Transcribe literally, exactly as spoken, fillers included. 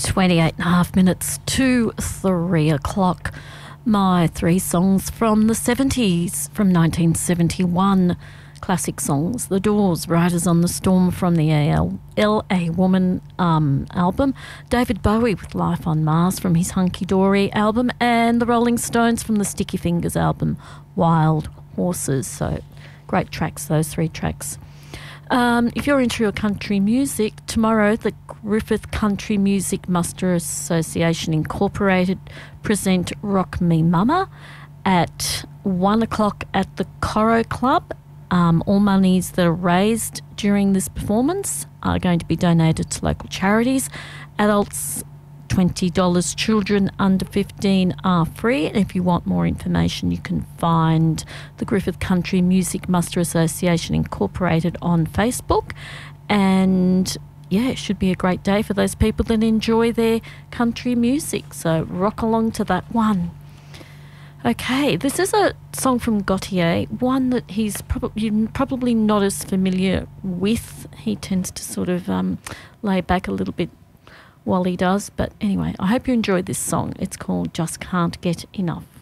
twenty-eight and a half minutes to three o'clock. My three songs from the seventies, from nineteen seventy-one. Classic songs: The Doors, Riders on the Storm from the L A Woman um, album, David Bowie with Life on Mars from his Hunky Dory album, and the Rolling Stones from the Sticky Fingers album, Wild Horses. So great tracks, those three tracks. Um, if you're into your country music, tomorrow the Griffith Country Music Muster Association Incorporated present Rock Me Mama at one o'clock at the Coro Club. Um, all monies that are raised during this performance are going to be donated to local charities. Adults, twenty dollars. Children under fifteen are free. And if you want more information, you can find the Griffith Country Music Muster Association Incorporated on Facebook. And yeah, it should be a great day for those people that enjoy their country music. So rock along to that one. Okay, this is a song from Gautier, one that he's probably probably not as familiar with. He tends to sort of um, lay back a little bit while he does. But anyway, I hope you enjoyed this song. It's called Just Can't Get Enough.